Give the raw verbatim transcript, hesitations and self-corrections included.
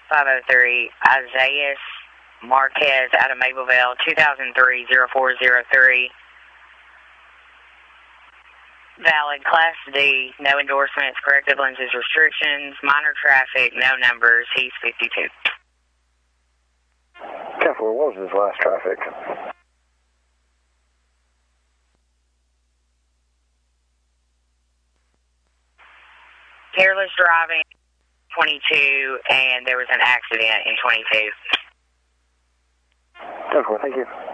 five oh three, Isaiah Marquez out of Mableville, two thousand three oh four oh three. Valid, Class D, no endorsements, corrective lenses, restrictions, minor traffic, no numbers. He's fifty-two. ten four, what was his last traffic? Careless driving, twenty-two, and there was an accident in twenty-two. ten four, thank you.